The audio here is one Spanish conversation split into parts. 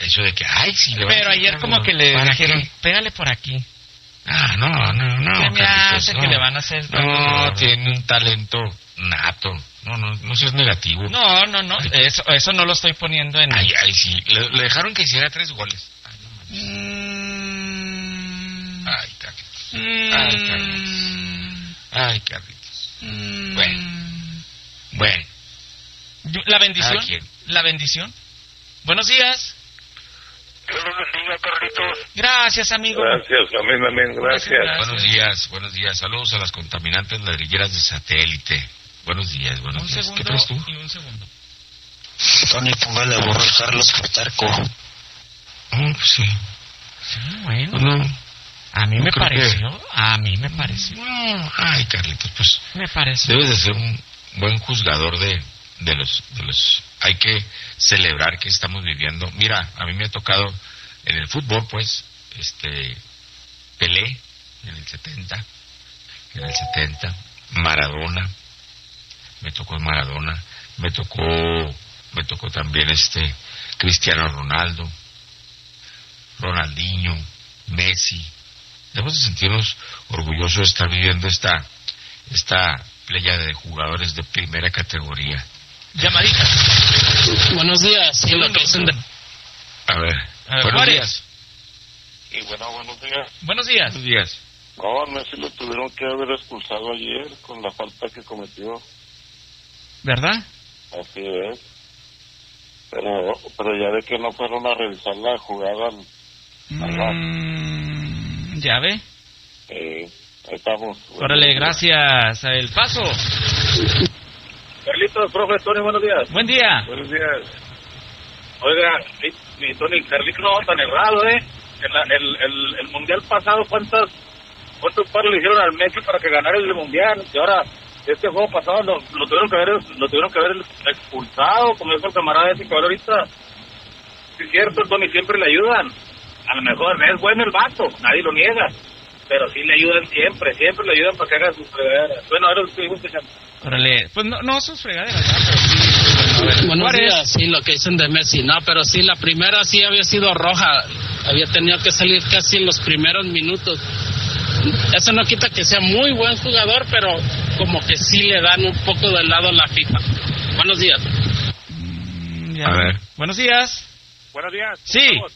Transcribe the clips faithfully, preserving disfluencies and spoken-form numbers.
eso de que, ay, si le va Pero a ayer como que le dijeron, qué? pégale por aquí. Ah, no, no, no. ¿Qué me hace no. que le van a hacer? No, tiene un talento nato. No, no, no seas negativo. No, no, no, eso, eso no lo estoy poniendo en... Ay, ay, sí, le, le dejaron que hiciera tres goles. Ay, no manches. Mm... Ay, Carlitos. Mm... Ay, Carlitos. Ay, Carlitos. Mm... Bueno. Bueno. La bendición. ¿A quién? La bendición. Buenos días. Dios los bendiga, Carlitos. Gracias, amigo. Gracias, amén, amén, gracias. Gracias. Buenos días, buenos días. Saludos a las contaminantes ladrilleras de satélite. Buenos días, buenos Un días. segundo ¿Qué traes tú? y un segundo. Tony, póngale a borrar Carlos Plutarco. Oh, pues sí. Sí, bueno. No. A mí no me creo pareció. que- A mí me pareció. No. Ay, Carlitos, pues Me pareció. debes de ser un buen juzgador de, de los de los. Hay que celebrar que estamos viviendo. Mira, a mí me ha tocado en el fútbol, pues, este, Pelé en el setenta, en el setenta, Maradona, me tocó Maradona, me tocó, me tocó también este Cristiano Ronaldo, Ronaldinho, Messi. Debemos de sentirnos orgullosos de estar viviendo esta, esta playa de jugadores de primera categoría. Llamadita. Buenos días. Sí, lo que dicen de... A ver, A ver, buenos Juárez. días. Y bueno, buenos días. Buenos días. Buenos días. No, a Messi lo tuvieron que haber expulsado ayer con la falta que cometió. ¿Verdad? Así es. Pero, pero ya de que no fueron a revisar la jugada, Mm, ya ve. eh, ahí estamos. Órale, gracias. El paso. Carlitos, profe, Tony, buenos días. Buen día. Buenos días. Oiga, mi, mi Tony, Carlitos no va tan errado, ¿eh? En la, el, el, el mundial pasado, ¿cuántas, ¿cuántos paros le hicieron al Messi para que ganara el mundial? Y ahora, este juego pasado lo, lo tuvieron que haber lo tuvieron que haber expulsado, como dijo el camarada ese que ahora ahorita. Sí, es cierto, Tony, siempre le ayudan. A lo mejor es bueno el vato, nadie lo niega. Pero sí le ayudan siempre, siempre le ayudan para que haga sus fregaderas. Bueno, ahora lo estoy escuchando. Órale. Pues no, no sus fregaderas, ¿verdad? Pero sí. Bueno, a ver, Buenos Juárez. días. Sí, lo que dicen de Messi. No, pero sí, la primera sí había sido roja. Había tenido que salir casi en los primeros minutos. Eso no quita que sea muy buen jugador, pero como que sí le dan un poco de lado a la FIFA. Buenos días. Mm, ya. A ver. Buenos días. Buenos días. Sí. Vamos.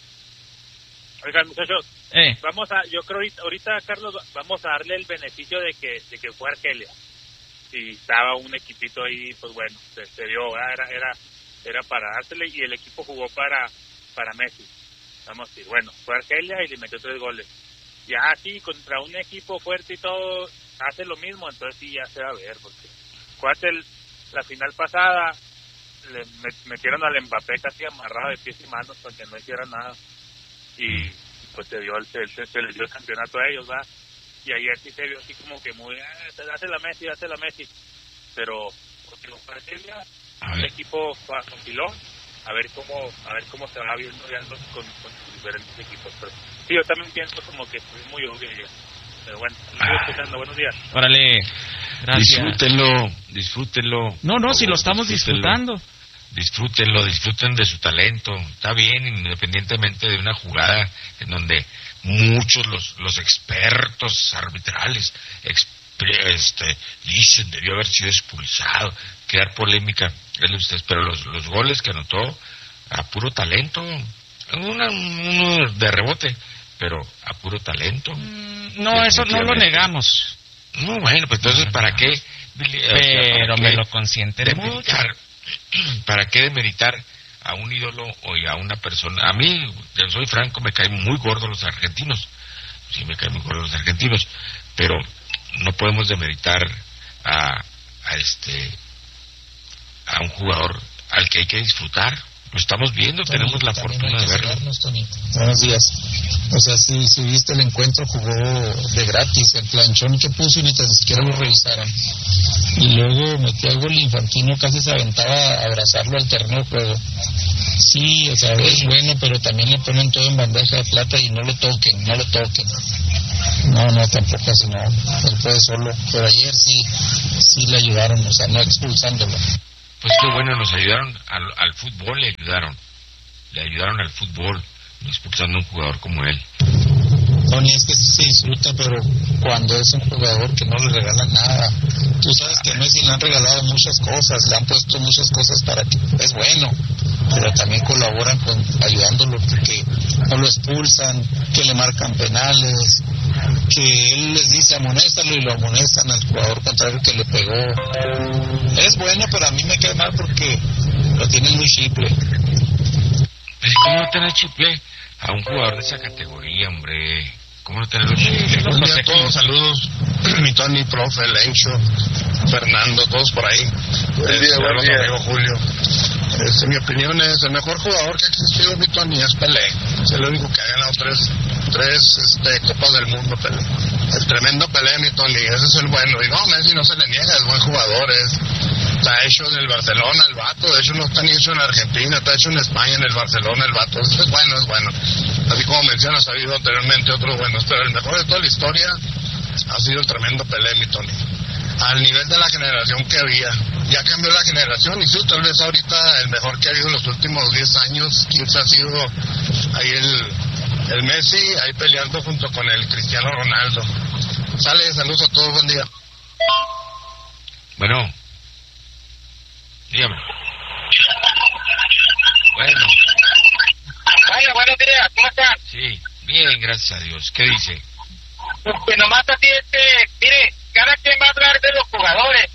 Oigan, muchachos, Eh. vamos a, yo creo ahorita, ahorita, Carlos, vamos a darle el beneficio de que de que fue Argelia. Si estaba un equipito ahí, pues bueno, se, se dio, ¿verdad? era era era para dársele y el equipo jugó para para Messi. Vamos a decir, bueno, fue Argelia y le metió tres goles. Ya sí, contra un equipo fuerte y todo, hace lo mismo, entonces sí ya se va a ver, porque acuérdate, el- la final pasada le met- metieron al Mbappé casi amarrado de pies y manos para que no hiciera nada. Y pues se dio el, se, se, se les dio el campeonato a ellos, ¿va? Y ayer sí se vio así como que muy, ah, hace la Messi, hace la Messi. Pero, porque lo parece ya, A el ver. equipo fue a Confilón, a ver cómo, a ver cómo se va viendo ya los- con, con sus diferentes equipos. Pero sí, yo también pienso como que fue muy obvio ya. Pero bueno, estoy Ah. escuchando, buenos días. Órale. Gracias. Disfrútenlo, disfrútenlo. No, no, Por si favor, lo estamos disfrútenlo. disfrutando. Disfrútenlo, disfruten de su talento. Está bien, independientemente de una jugada en donde muchos los los expertos arbitrales exp- este, dicen debió haber sido expulsado, crear polémica, él ustedes, pero los los goles que anotó a puro talento, una, uno de rebote, pero a puro talento. Mm, No, eso no lo Definitivamente. negamos. No, bueno, pues entonces ¿para qué? Billy? O sea, ¿para Pero qué me lo consienten mucho. demeritar? ¿Para qué demeritar a un ídolo o a una persona? A mí, yo soy franco, me caen muy gordos los argentinos. Sí, me caen muy gordos los argentinos. Pero no podemos demeritar a, a este a un jugador al que hay que disfrutar. Lo estamos viendo, Tony, tenemos la también fortuna hay de que verlo. cegarnos, Tony. Buenos días. O sea, si, si viste el encuentro, jugó de gratis. El planchón que puso y ni tan siquiera lo revisaron. Y luego metió el gol Infantino, casi se aventaba a abrazarlo al terreno de juego. Sí, o sea, es bueno, pero también le ponen todo en bandeja de plata y no lo toquen, no lo toquen. No, no, tampoco así, no. Él puede solo. Pero ayer sí, sí le ayudaron, o sea, no expulsándolo. Pues qué bueno, nos ayudaron al, al fútbol, le ayudaron. le ayudaron al fútbol, no expulsando a un jugador como él. Tony, es que sí se disfruta, pero cuando es un jugador que no le regalan nada. Tú sabes que a Messi le han regalado muchas cosas, le han puesto muchas cosas para que es bueno, pero también colaboran con ayudándolo, que no lo expulsan, que le marcan penales, que él les dice amonéstalo y lo amonestan al jugador contrario que le pegó. Es bueno, pero a mí me queda mal porque lo tienen muy chiple. Pero ¿cómo no tener chiple a un jugador de esa categoría, hombre? ¿Cómo no tener chiple? Buen día a todos, saludos, mi Tony, profe, Lencho, Fernando, todos por ahí. Buen día, buen día. Amigo Julio. Este, mi opinión es, el mejor jugador que ha existido, mi Tony, es Pelé. Es el único que ha ganado tres, tres este, copas del mundo, Pelé. El tremendo Pelé, mi Tony, ese es el bueno. Y no, Messi no se le niega, es buen jugador, es... Está hecho en el Barcelona el vato, de hecho no está ni hecho en Argentina, está hecho en España, en el Barcelona el vato, es bueno, es bueno. Así como mencionas, ha habido anteriormente otros buenos, pero el mejor de toda la historia ha sido el tremendo Pelé, mi Tony. Al nivel de la generación que había, ya cambió la generación y sí, tal vez ahorita el mejor que ha habido en los últimos diez años, quince ha sido ahí el, el Messi, ahí peleando junto con el Cristiano Ronaldo. Sale, saludos a todos, buen día. Bueno. Dígame. Bueno. Vaya, buenos días, ¿cómo están? Sí, bien, gracias a Dios. ¿Qué dice? Pues nomás así, este, mire, cada quien va a hablar de los jugadores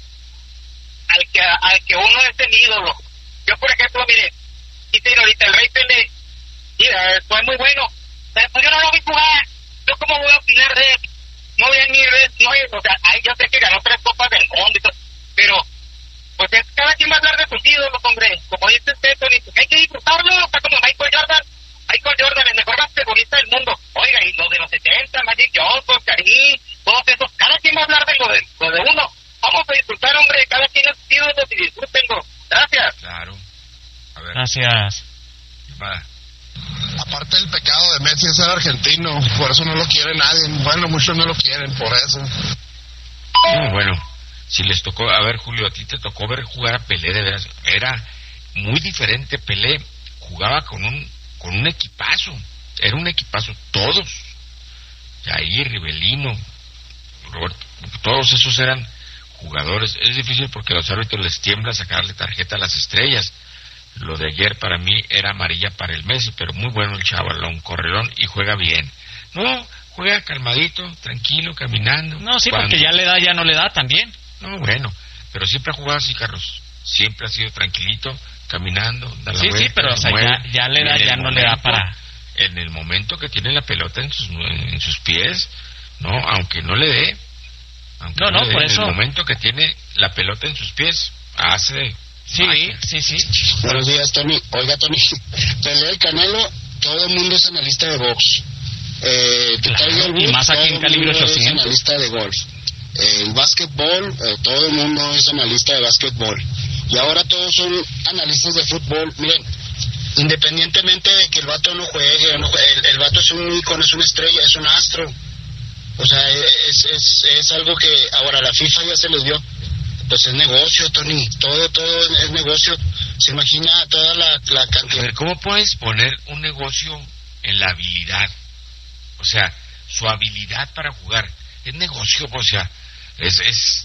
al que al que uno es el ídolo. Yo, por ejemplo, mire, dice ahorita el Rey Pelé, mira, fue muy bueno, pero yo no lo vi jugar. Yo cómo voy a opinar de él, no voy a ni red, no, o sea, ahí yo sé que ganó tres copas del mundo y todo, pero pues es, cada quien va a hablar de sus ídolos, hombre. Como dice usted, Tony, pues hay que disfrutarlo. Está como Michael Jordan. Michael Jordan, el mejor basquetbolista del mundo. Oiga, y lo de los setenta, Magic Johnson, Karim, todos esos. Cada quien va a hablar de lo de, lo de uno. Vamos a disfrutar, hombre. Cada quien es sus ídolos y disfrútenlo. Gracias. Claro. A ver. Gracias. Va. Aparte el pecado de Messi es ser argentino, por eso no lo quiere nadie. Bueno, muchos no lo quieren, por eso. Muy bueno. Si les tocó, a ver, Julio, a ti te tocó ver jugar a Pelé, de veras, era muy diferente. Pelé jugaba con un con un equipazo, era un equipazo, todos, Jair, Rivelino, Roberto, todos esos eran jugadores. Es difícil porque a los árbitros les tiembla sacarle tarjeta a las estrellas. Lo de ayer para mí era amarilla para el Messi, pero muy bueno el chavalón, correrón y juega bien. No, juega calmadito, tranquilo, caminando. No, sí, cuando... porque ya le da, ya no le da también. No, bueno, pero siempre ha jugado así, Carlos. Siempre ha sido tranquilito, caminando, da la sí, vuelta. Sí, pero o sea, ya, ya le da, ya no momento, le da para... En el momento que tiene la pelota en sus en sus pies, no, aunque no le dé, aunque no, no, no le dé, por en eso... el momento que tiene la pelota en sus pies, hace... Sí, magia. sí, sí. Buenos días, Tony. Oiga, Tony, Pelé, el Canelo, todo el mundo es analista de box. Eh, claro, y más aquí en calibre ochocientos. Es analista de golf. El básquetbol, eh, todo el mundo es analista de básquetbol. Y ahora todos son analistas de fútbol. Miren, independientemente de que el vato no juegue, no juegue el, el vato es un ícono, es una estrella, es un astro. O sea, es, es, es algo que ahora la FIFA ya se les dio. Pues es negocio, Tony. Todo, todo es negocio. Se imagina toda la, la cantidad. A ver, ¿cómo puedes poner un negocio en la habilidad? O sea, su habilidad para jugar. Es negocio, o sea, es, es, es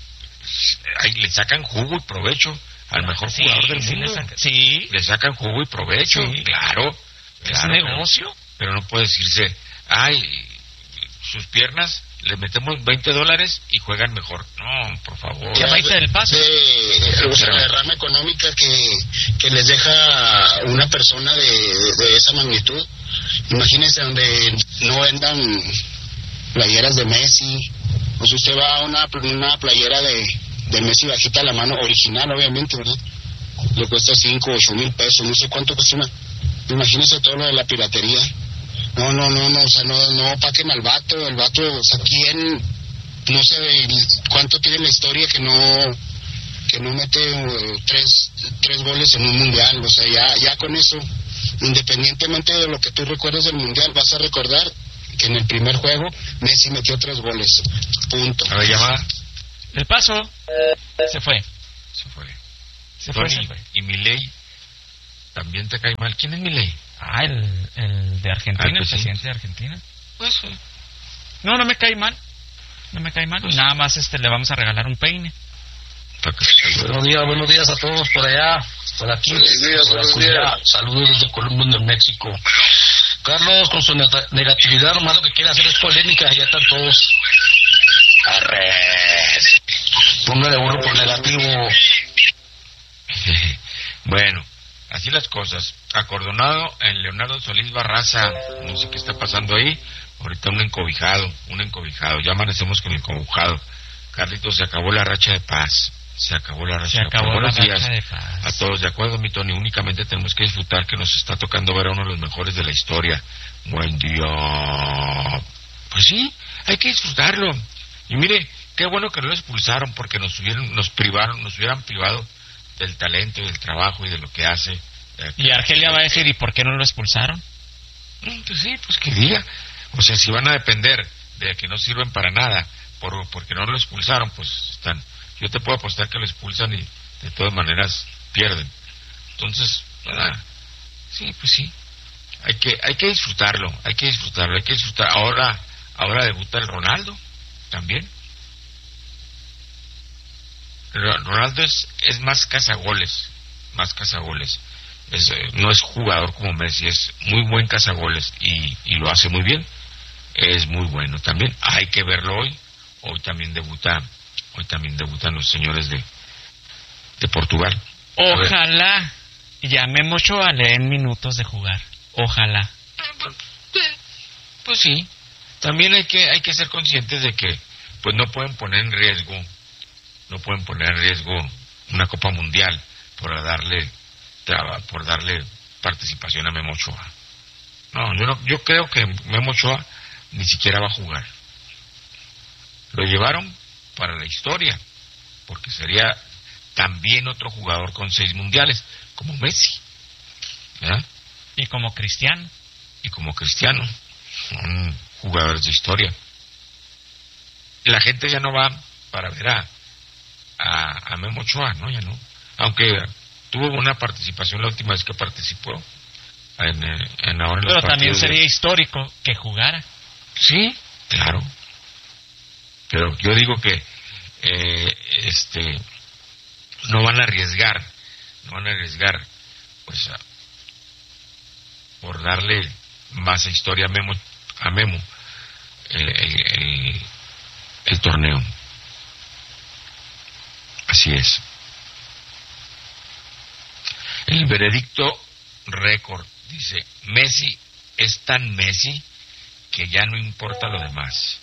ahí le sacan jugo y provecho al mejor sí, jugador del sí mundo. Le, saca, sí. Le sacan jugo y provecho, sí. claro. claro es negocio. Pero, pero no puede decirse, ay, sus piernas, le metemos veinte dólares y juegan mejor. No, por favor. Ya veinte del paso. De, o sea, la derrama económica que, que les deja una persona de, de, de esa magnitud. Imagínense donde no vendan playeras de Messi. Pues usted va a una, una playera de, de Messi bajita a la mano, original obviamente, ¿verdad? Le cuesta cinco, ocho mil pesos, no sé cuánto cuesta una. Imagínense todo lo de la piratería. No, no, no, no, o sea, no, no paquen al vato, el vato, o sea, ¿quién? No sé cuánto tiene la historia que no, que no mete uh, tres, tres goles en un mundial, o sea, ya, ya con eso, independientemente de lo que tú recuerdes del mundial, vas a recordar que en el primer juego Messi metió tres goles, punto. A ver, llamada. El paso se fue. Se fue. Se Tony, fue, se fue. Y Milei también te cae mal. ¿Quién es Milei? Ah, el, el de Argentina, ah, pues el sí. presidente de Argentina. Pues sí. No, no me cae mal. No me cae mal. Pues Nada más este le vamos a regalar un peine. Buenos días, buenos días a todos por allá, por aquí. Buenos días, por buenos Acuña. días. Saludos desde Columbus, New México. Carlos, con su neg- negatividad, nomás lo que quiere hacer es polémica, ya están todos. Arres. Póngale uno por negativo. Bueno, así las cosas. Acordonado en Leonardo Solís Barraza, no sé qué está pasando ahí. Ahorita un encobijado, un encobijado. Ya amanecemos con el encobijado. Carlitos, se acabó la racha de paz. Se acabó la racha Se acabó de paz. la Buenos días racha de paz. a todos. De acuerdo, mi Tony. Únicamente tenemos que disfrutar que nos está tocando ver a uno de los mejores de la historia. Buen día. Pues sí, hay que disfrutarlo. Y mire, qué bueno que no lo expulsaron porque nos hubieran, nos privaron, nos hubieran privado del talento y del trabajo y de lo que hace. Eh, Y Argelia va a decir, ¿y por qué no lo expulsaron? Mm, Pues sí, pues que diga. O sea, si van a depender de que no sirven para nada por porque no lo expulsaron, pues están. Yo te puedo apostar que lo expulsan y de todas maneras pierden. Entonces, ¿verdad? Sí, pues sí. Hay que hay que disfrutarlo, hay que disfrutarlo, hay que disfrutar. Ahora ahora debuta el Ronaldo también. Ro- Ronaldo es es más cazagoles, más cazagoles. Es, eh, no es jugador como Messi, es muy buen cazagoles y, y lo hace muy bien. Es muy bueno también. Hay que verlo hoy. Hoy también debuta, hoy también debutan los señores de de Portugal. A ver. Ojalá ya Memo Ochoa le den minutos de jugar. Ojalá. Pues sí. También hay que hay que ser conscientes de que pues no pueden poner en riesgo, no pueden poner en riesgo una Copa Mundial por darle traba- por darle participación a Memo Ochoa. No, yo no, yo creo que Memo Ochoa ni siquiera va a jugar. Lo llevaron para la historia, porque sería también otro jugador con seis mundiales, como Messi, ¿verdad? Y como Cristiano. Y como Cristiano, son jugadores de historia. La gente ya no va para ver a, a, a Memo Ochoa, ¿no? Ya no. Aunque tuvo una participación la última vez que participó en, eh, en ahora en los Pero también partidos de- sería histórico que jugara. Sí, claro. Pero yo digo que eh, este no van a arriesgar, no van a arriesgar, pues a- por darle más historia a Memo, a Memo el, el, el, el torneo. Así es. El veredicto récord dice: Messi es tan Messi que ya no importa lo demás.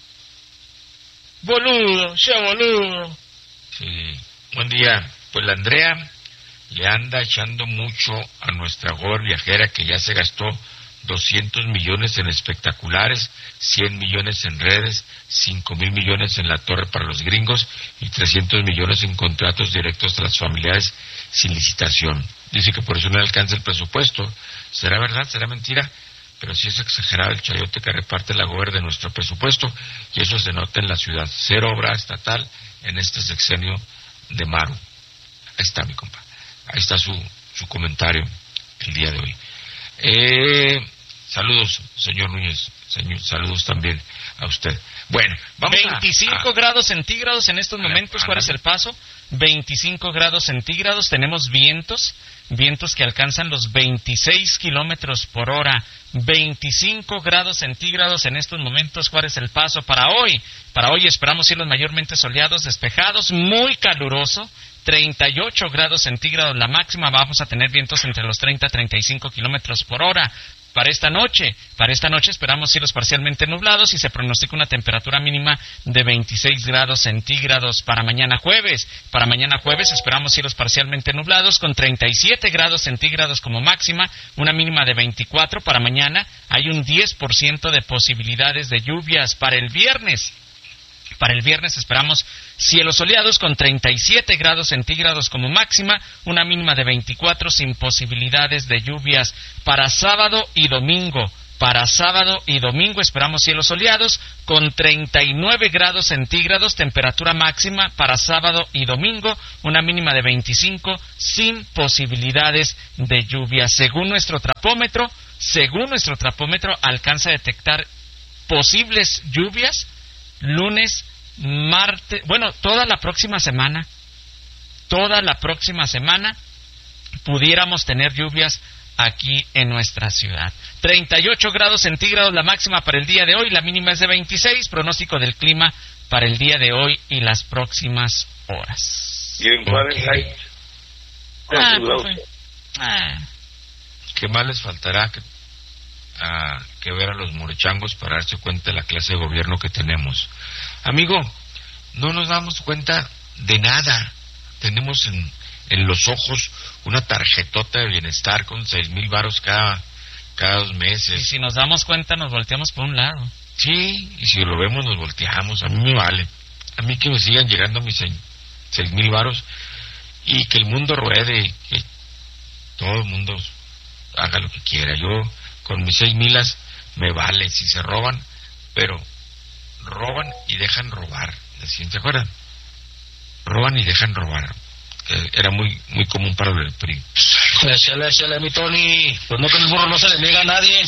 Boludo, ya boludo. Sí. Buen día. Pues la Andrea le anda echando mucho a nuestra gober viajera, que ya se gastó doscientos millones en espectaculares, cien millones en redes, cinco mil millones en la torre para los gringos y trescientos millones en contratos directos a las familiares sin licitación. Dice que por eso no le alcanza el presupuesto. ¿Será verdad? ¿Será mentira? Pero sí es exagerado el chayote que reparte la gober de nuestro presupuesto, y eso se nota en la ciudad. Cero obra estatal en este sexenio de Maru. Ahí está, mi compa. Ahí está su, su comentario el día de hoy. Eh, saludos, señor Núñez. Señor, saludos también a usted. Bueno, vamos a- veinticinco a... grados centígrados en estos momentos. ¿Cuál es el paso? veinticinco grados centígrados. Tenemos vientos, vientos que alcanzan los veintiséis kilómetros por hora. veinticinco grados centígrados en estos momentos. ¿Cuál es el paso para hoy? Para hoy esperamos cielos mayormente soleados, despejados, muy caluroso. treinta y ocho grados centígrados la máxima. Vamos a tener vientos entre los treinta a treinta y cinco kilómetros por hora. Para esta noche, para esta noche esperamos cielos parcialmente nublados y se pronostica una temperatura mínima de veintiséis grados centígrados. Para mañana jueves, para mañana jueves esperamos cielos parcialmente nublados con treinta y siete grados centígrados como máxima, una mínima de veinticuatro. Para mañana hay un diez por ciento de posibilidades de lluvias. Para el viernes, para el viernes esperamos cielos soleados con treinta y siete grados centígrados como máxima, una mínima de veinticuatro sin posibilidades de lluvias. Para sábado y domingo, para sábado y domingo esperamos cielos soleados con treinta y nueve grados centígrados, temperatura máxima para sábado y domingo, una mínima de veinticinco sin posibilidades de lluvia. Según nuestro trapómetro, según nuestro trapómetro, alcanza a detectar posibles lluvias lunes, martes, bueno, toda la próxima semana, toda la próxima semana pudiéramos tener lluvias aquí en nuestra ciudad. treinta y ocho grados centígrados la máxima para el día de hoy, la mínima es de veintiséis, pronóstico del clima para el día de hoy y las próximas horas. ¿Y en Fahrenheit? Ah, profe. Ah. ¿Qué más les faltará que, a, que ver a los morechangos para darse cuenta de la clase de gobierno que tenemos? Amigo, no nos damos cuenta de nada. Tenemos en, en los ojos una tarjetota de bienestar con seis mil varos cada, cada dos meses. Y si nos damos cuenta nos volteamos por un lado. Sí, y si lo vemos nos volteamos. A mí me vale. A mí que me sigan llegando mis seis mil varos y que el mundo ruede, que todo el mundo haga lo que quiera. Yo con mis seis milas me vale si se roban, pero roban y dejan robar. ¿Se acuerdan? Roban y dejan robar. Que era muy muy común para el P R I. Échale, échale, mi Tony. Pues no, que el burro no se le niega a nadie.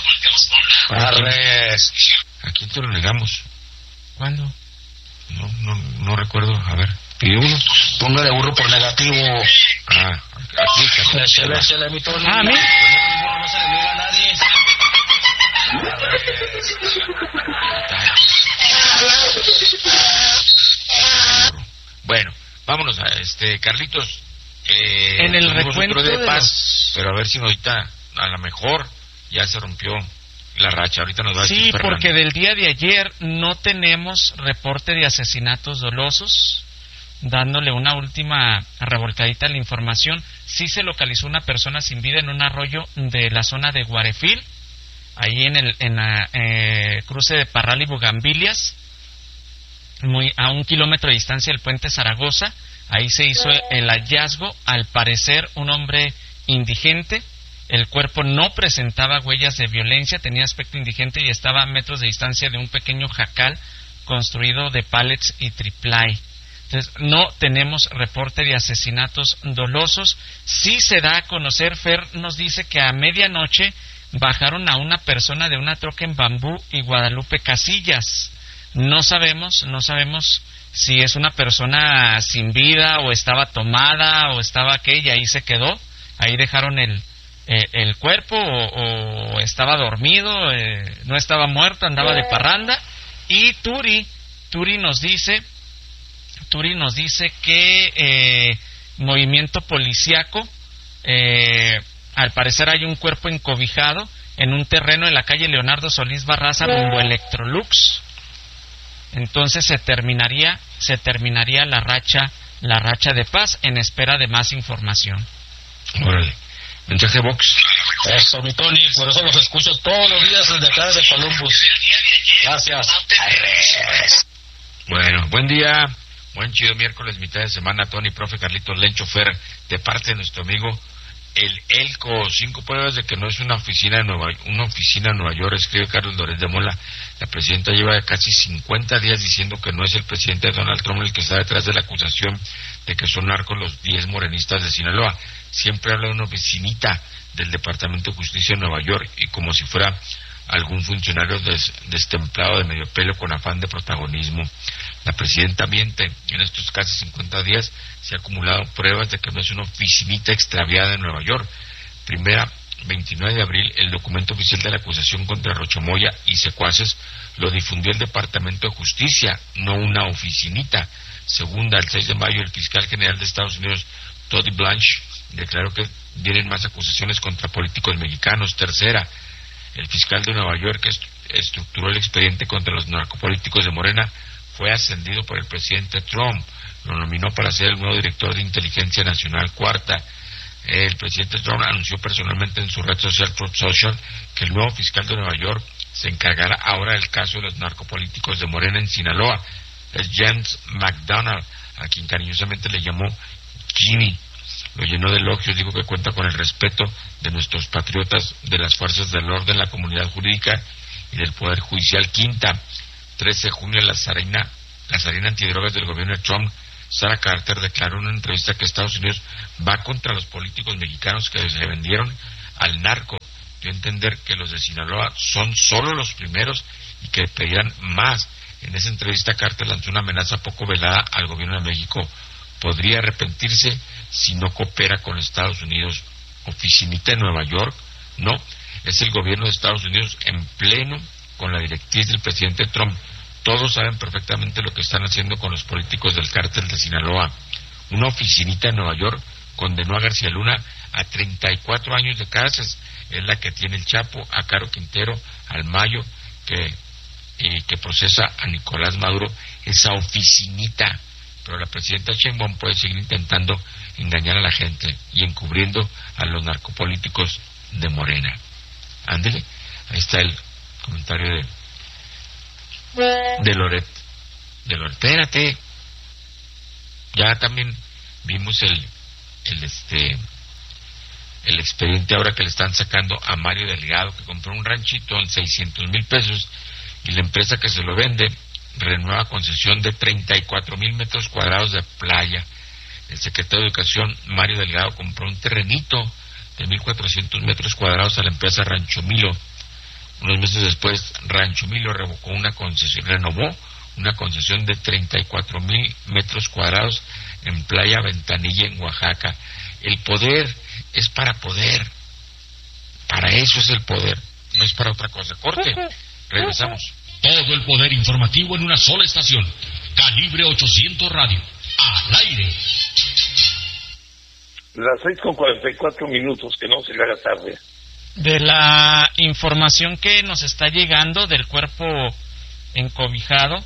Arres. ¿A quién te lo negamos? ¿Cuándo? No, no, no recuerdo. A ver, pide uno. Póngale burro por negativo. Ah, aquí. Échale, échale, mi Tony. Ah, ¿a mí? Pues no, que el burro no se le niega a nadie. Bueno, vámonos a este Carlitos. Eh, en el recuento de, de paz, los... pero a ver si ahorita a lo mejor ya se rompió la racha. Ahorita nos va a decir Sí, Fernando. porque del día de ayer no tenemos reporte de asesinatos dolosos. Dándole una última revolcadita a la información, sí se localizó una persona sin vida en un arroyo de la zona de Guarefil, ahí en el en la, eh, cruce de Parral y Bugambilias, muy a un kilómetro de distancia del puente Zaragoza. Ahí se hizo el hallazgo, al parecer un hombre indigente. El cuerpo no presentaba huellas de violencia, tenía aspecto indigente y estaba a metros de distancia de un pequeño jacal construido de pallets y triplay. Entonces, no tenemos reporte de asesinatos dolosos. Sí se da a conocer, Fer nos dice que a medianoche bajaron a una persona de una troca en Bambú y Guadalupe Casillas. No sabemos, no sabemos si es una persona sin vida o estaba tomada o estaba qué, y ahí se quedó. Ahí dejaron el, eh, el cuerpo o, o estaba dormido, eh, no estaba muerto, andaba de parranda. Y Turi, Turi nos dice... Turi nos dice que eh, movimiento policíaco, eh, al parecer hay un cuerpo encobijado en un terreno en la calle Leonardo Solís Barraza rumbo Electrolux. Entonces se terminaría, se terminaría la racha, la racha de paz en espera de más información. Órale. Mensaje box. Eso, mi Tony, por eso los escucho todos los días desde acá de Columbus. Gracias. Bueno, buen día. Buen chido miércoles, mitad de semana, Tony, profe, Carlitos, Lencho, Fer, de parte de nuestro amigo el Elco. Cinco pruebas de que no es una oficina de Nueva, una oficina en Nueva York, escribe Carlos Loret de Mola. La presidenta lleva casi cincuenta días diciendo que no es el presidente Donald Trump el que está detrás de la acusación de que son narcos los diez morenistas de Sinaloa. Siempre habla de una oficinita del Departamento de Justicia de Nueva York y como si fuera algún funcionario des, destemplado de medio pelo con afán de protagonismo. La presidenta miente. En estos casi cincuenta días se han acumulado pruebas de que no es una oficinita extraviada en Nueva York. Primera, veintinueve de abril, el documento oficial de la acusación contra Rochamoya y secuaces lo difundió el Departamento de Justicia, no una oficinita. Segunda, el seis de mayo, el fiscal general de Estados Unidos, Todd Blanche, declaró que vienen más acusaciones contra políticos mexicanos. Tercera, el fiscal de Nueva York que est- estructuró el expediente contra los narcopolíticos de Morena fue ascendido por el presidente Trump, lo nominó para ser el nuevo director de Inteligencia Nacional. Cuarta, el presidente Trump anunció personalmente en su red social Truth Social que el nuevo fiscal de Nueva York se encargará ahora del caso de los narcopolíticos de Morena en Sinaloa. Es James McDonald, a quien cariñosamente le llamó Jimmy. Lo llenó de elogios, dijo que cuenta con el respeto de nuestros patriotas, de las fuerzas del orden, la comunidad jurídica y del Poder Judicial. Quinta, trece de junio, la zarina, la zarina antidrogas del gobierno de Trump, Sarah Carter, declaró en una entrevista que Estados Unidos va contra los políticos mexicanos que se vendieron al narco dio a entender que los de Sinaloa son solo los primeros y que pedirán más. En esa entrevista, Carter lanzó una amenaza poco velada al gobierno de México. Podría arrepentirse si no coopera con Estados Unidos. Oficinita en Nueva York, no, es el gobierno de Estados Unidos en pleno con la directriz del presidente Trump. Todos saben perfectamente lo que están haciendo con los políticos del cártel de Sinaloa. Una oficinita en Nueva York condenó a García Luna a treinta y cuatro años de cárcel. Es la que tiene el Chapo, a Caro Quintero, al Mayo, que, y que procesa a Nicolás Maduro. Esa oficinita. Pero la presidenta Sheinbaum puede seguir intentando engañar a la gente y encubriendo a los narcopolíticos de Morena. Ándele, ahí está el comentario de de Loret. De Loret, espérate. Ya también vimos el el este el expediente ahora que le están sacando a Mario Delgado, que compró un ranchito en seiscientos mil pesos y la empresa que se lo vende renueva concesión de treinta y cuatro mil metros cuadrados de playa. El secretario de Educación, Mario Delgado, compró un terrenito de mil cuatrocientos metros cuadrados a la empresa Rancho Milo. Unos meses después, Rancho Milo revocó una concesión, renovó una concesión de treinta y cuatro mil metros cuadrados en Playa Ventanilla, en Oaxaca. El poder es para poder. Para eso es el poder, no es para otra cosa. Corte, regresamos. Todo el poder informativo en una sola estación. Calibre ochocientos Radio. Al aire. Las seis con cuarenta y cuatro minutos, que no se le haga tarde. De la información que nos está llegando del cuerpo encobijado,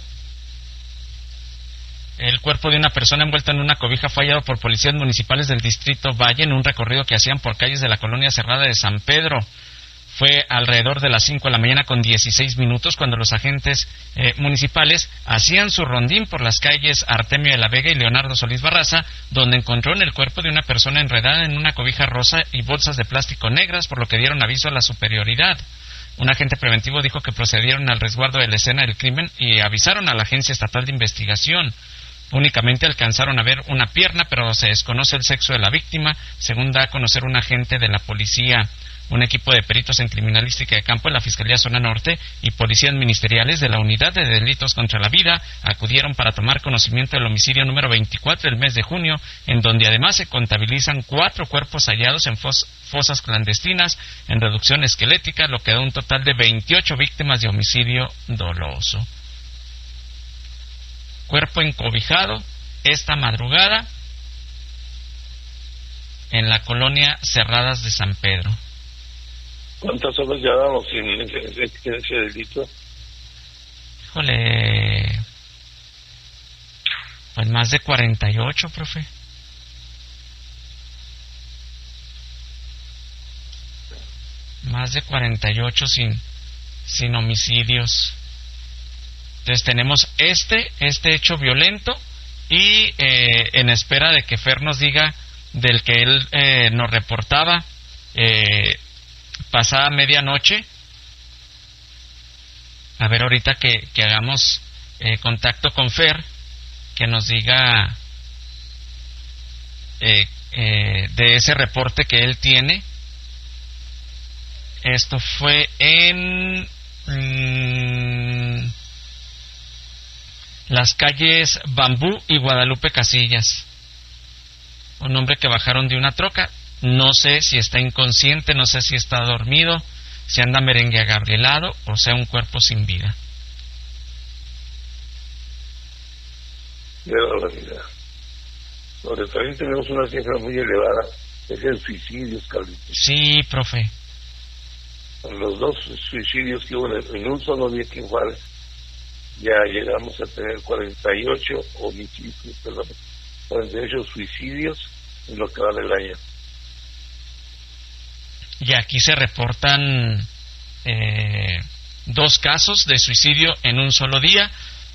el cuerpo de una persona envuelta en una cobija fue hallado por policías municipales del distrito Valle en un recorrido que hacían por calles de la colonia cerrada de San Pedro. Fue alrededor de las cinco de la mañana con dieciséis minutos cuando los agentes eh, municipales hacían su rondín por las calles Artemio de la Vega y Leonardo Solís Barraza, donde encontraron el cuerpo de una persona enredada en una cobija rosa y bolsas de plástico negras, por lo que dieron aviso a la superioridad. Un agente preventivo dijo que procedieron al resguardo de la escena del crimen y avisaron a la Agencia Estatal de Investigación. Únicamente alcanzaron a ver una pierna, pero se desconoce el sexo de la víctima, según da a conocer un agente de la policía. Un equipo de peritos en criminalística de campo en la Fiscalía Zona Norte y policías ministeriales de la Unidad de Delitos contra la Vida acudieron para tomar conocimiento del homicidio número veinticuatro del mes de junio, en donde además se contabilizan cuatro cuerpos hallados en fos- fosas clandestinas en reducción esquelética, lo que da un total de veintiocho víctimas de homicidio doloso. Cuerpo encobijado esta madrugada en la colonia Cerradas de San Pedro. ¿Cuántas horas llevamos sin ese, ese delito? Híjole, pues más de cuarenta y ocho, profe. Más de cuarenta y ocho sin, sin homicidios. Entonces tenemos este, este hecho violento y eh, en espera de que Fer nos diga del que él eh, nos reportaba eh, pasada medianoche. A ver ahorita que, que hagamos eh, contacto con Fer, que nos diga eh, eh, de ese reporte que él tiene. Esto fue en mmm, las calles Bambú y Guadalupe Casillas. Un hombre que bajaron de una troca. No sé si está inconsciente, no sé si está dormido, si anda merengue agabrielado o sea un cuerpo sin vida. De la realidad. Donde también tenemos una cifra muy elevada, es el suicidios, Carlitos. Sí, profe. Los dos suicidios que hubo en un solo día aquí en Juárez, ya llegamos a tener cuarenta y ocho homicidios, perdón, cuarenta y ocho suicidios en lo que va del año. Y aquí se reportan eh, dos casos de suicidio en un solo día.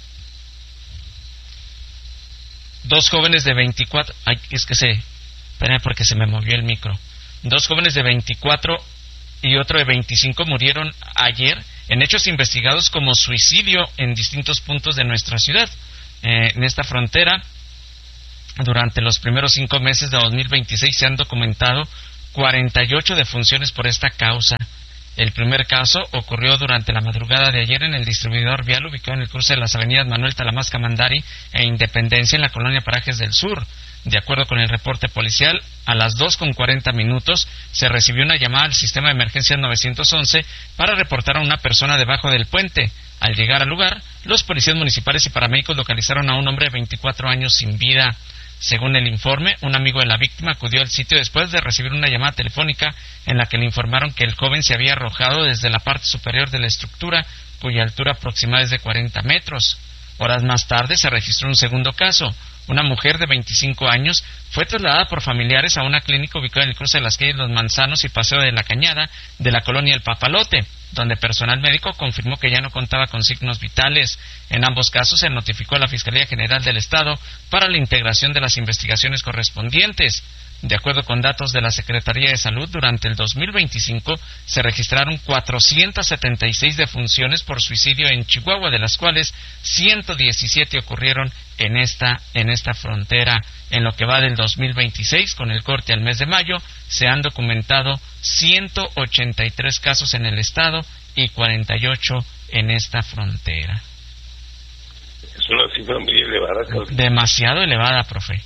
Dos jóvenes de veinticuatro... Ay, es que se... Espera, porque se me movió el micro. Dos jóvenes de veinticuatro y otro de veinticinco murieron ayer en hechos investigados como suicidio en distintos puntos de nuestra ciudad. Eh, en esta frontera, durante los primeros cinco meses de dos mil veintiséis se han documentado cuarenta y ocho defunciones por esta causa. El primer caso ocurrió durante la madrugada de ayer en el distribuidor vial ubicado en el cruce de las avenidas Manuel Talamasca Mandari e Independencia en la colonia Parajes del Sur. De acuerdo con el reporte policial, a las dos con cuarenta minutos se recibió una llamada al sistema de emergencias nueve once para reportar a una persona debajo del puente. Al llegar al lugar, los policías municipales y paramédicos localizaron a un hombre de veinticuatro años sin vida. Según el informe, un amigo de la víctima acudió al sitio después de recibir una llamada telefónica en la que le informaron que el joven se había arrojado desde la parte superior de la estructura, cuya altura aproximada es de cuarenta metros. Horas más tarde se registró un segundo caso. Una mujer de veinticinco años fue trasladada por familiares a una clínica ubicada en el cruce de las calles Los Manzanos y Paseo de la Cañada de la colonia El Papalote, donde personal médico confirmó que ya no contaba con signos vitales. En ambos casos se notificó a la Fiscalía General del Estado para la integración de las investigaciones correspondientes. De acuerdo con datos de la Secretaría de Salud, durante el dos mil veinticinco se registraron cuatrocientas setenta y seis defunciones por suicidio en Chihuahua, de las cuales ciento diecisiete ocurrieron en esta en esta frontera. En lo que va del dos mil veintiséis, con el corte al mes de mayo, se han documentado ciento ochenta y tres casos en el estado y cuarenta y ocho en esta frontera. Es una cifra muy elevada, Carlos. Demasiado elevada, profe.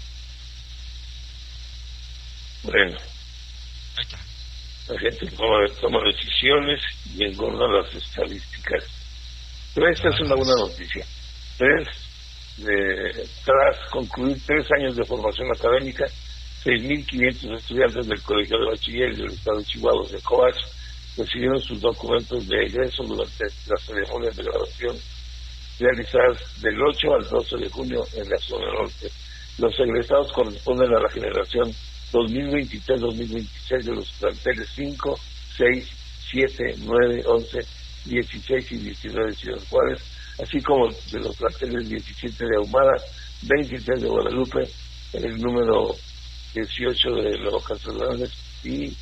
Bueno, la gente toma, toma decisiones y engorda las estadísticas. Pero esta es una buena noticia. Tres, de, tras concluir tres años de formación académica, seis mil quinientos estudiantes del Colegio de Bachiller del Estado de Chihuahua de Covach recibieron sus documentos de egreso durante las ceremonias de graduación realizadas del ocho al doce de junio en la zona norte. Los egresados corresponden a la generación dos mil veintitrés dos mil veintiséis de los planteles cinco, seis, siete, nueve, once, dieciséis y diecinueve de Ciudad Juárez, así como de los planteles diecisiete de Ahumada, veintitrés de Guadalupe, el número dieciocho de Nuevo Casas Grandes y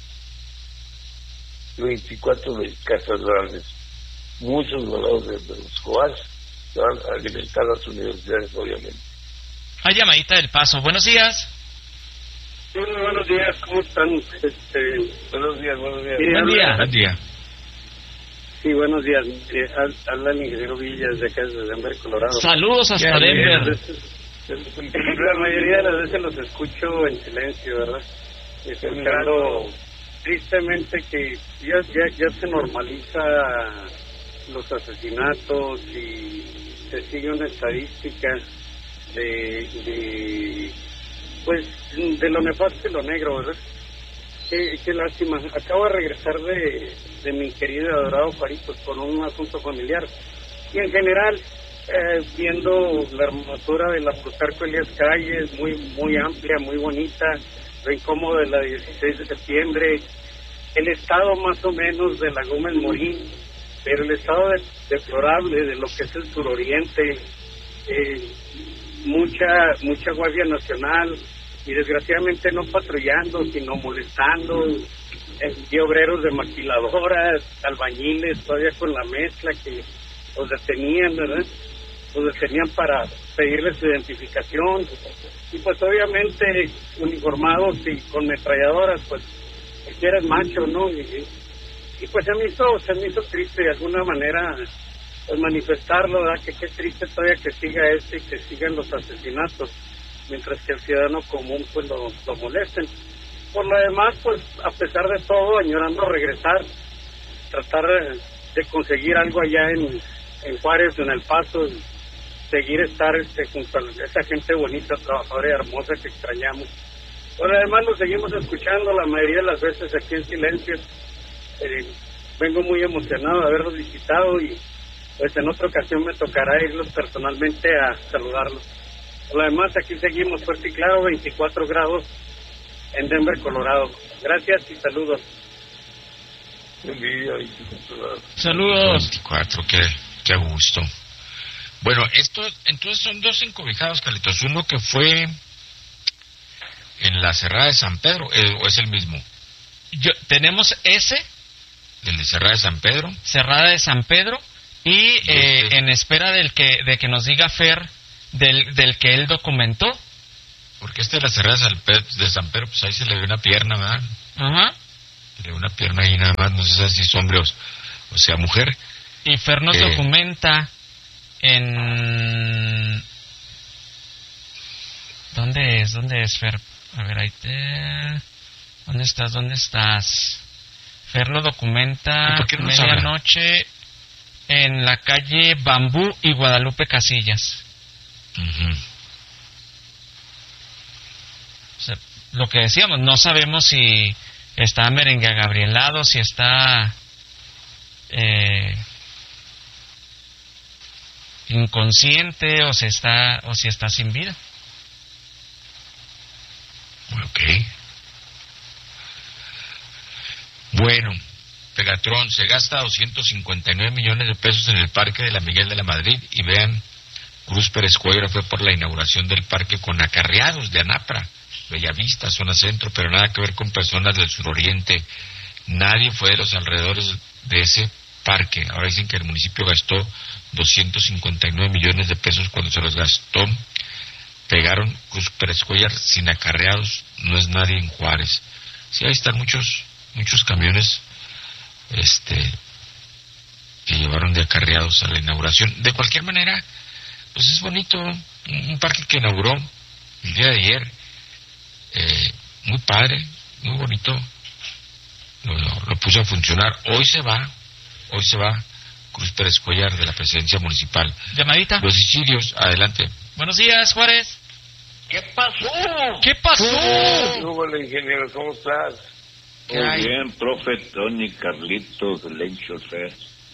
veinticuatro de Casas Grandes. Muchos graduados de, de los Coas se van a alimentar las universidades, obviamente. Hay llamadita del Paso. Buenos días. Sí, buenos días, ¿cómo están? Este, buenos días, buenos días. Buen habla, día. Buen día. Sí, buenos días. Eh, habla el ingeniero Villas de acá de Denver, Colorado. Saludos hasta Denver. La mayoría de las veces los escucho en silencio, ¿verdad? Escuchando tristemente que ya, ya, ya se normaliza los asesinatos y se sigue una estadística de... de pues de lo nefasto y lo negro, ¿verdad? Qué, qué lástima. Acabo de regresar de, de mi querido y adorado Juaritos por un asunto familiar. Y en general, eh, viendo la hermosura de la Plutarco Elías Calles, muy muy amplia, muy bonita, lo incómodo de la dieciséis de septiembre, el estado más o menos de la Gómez Morín, pero el estado de, deplorable de lo que es el suroriente, eh, mucha mucha Guardia Nacional, y desgraciadamente no patrullando, sino molestando, eh, y obreros de maquiladoras, albañiles, todavía con la mezcla que los detenían, ¿verdad? Los detenían para pedirles su identificación, y pues obviamente uniformados y con metralladoras, pues el que era el macho, ¿no? Y, y pues se me hizo, se me hizo triste de alguna manera pues manifestarlo, ¿verdad? Que qué triste todavía que siga esto y que sigan los asesinatos, mientras que el ciudadano común pues lo, lo molesten. Por lo demás, pues a pesar de todo, añorando regresar, tratar de conseguir algo allá en, en Juárez, en El Paso, y seguir estar este, junto a esa gente bonita, trabajadora y hermosa que extrañamos. Por lo demás, lo seguimos escuchando la mayoría de las veces aquí en silencio. Eh, vengo muy emocionado de haberlos visitado y pues en otra ocasión me tocará irlos personalmente a saludarlos. Por lo demás, aquí seguimos fuerte y claro, veinticuatro grados en Denver, Colorado. Gracias y saludos. Saludos. veinticuatro, qué, qué gusto. Bueno, esto, entonces son dos encobijados, Carlitos. Uno que fue en la Cerrada de San Pedro, eh, ¿o es el mismo? Yo, tenemos ese. El de Cerrada de San Pedro. Cerrada de San Pedro. Y eh, en espera del que de que nos diga Fer del, del que él documentó. Porque este de la Cerrada de San Pedro, de San Pedro, pues ahí se le ve una pierna, ¿verdad? Ajá. le una pierna ahí nada más, no sé si es hombre o, o sea mujer. Y Fer nos eh, documenta en... ¿Dónde es? ¿Dónde es, Fer? A ver, ahí te... ¿Dónde estás? ¿Dónde estás? Fer lo documenta no medianoche en la calle Bambú y Guadalupe Casillas. Uh-huh. O sea, lo que decíamos, no sabemos si está merengue agabrielado, si está eh, inconsciente o si está o si está sin vida. Ok. Bueno, Pegatrón se gasta doscientos cincuenta y nueve millones de pesos en el parque de la Miguel de la Madrid y vean, Cruz Pérez Cuellar fue por la inauguración del parque con acarreados de Anapra, Bellavista, zona centro, pero nada que ver con personas del suroriente. Nadie fue de los alrededores de ese parque. Ahora dicen que el municipio gastó doscientos cincuenta y nueve millones de pesos. Cuando se los gastó, pegaron Cruz Pérez Cuellar sin acarreados. No es nadie en Juárez. Sí, ahí están muchos muchos camiones este que llevaron de acarreados a la inauguración. De cualquier manera, pues es bonito, un parque que inauguró el día de ayer, eh, muy padre, muy bonito, lo, lo, lo puso a funcionar. Hoy se va, hoy se va Cruz Pérez Cuellar de la presidencia municipal. Llamadita. Los Sicilios, adelante. Buenos días, Juárez. ¿Qué pasó? ¿Qué pasó? Hola, ingeniero, ¿cómo estás? Muy bien, profe Tony, Carlitos, Lencho, Fer.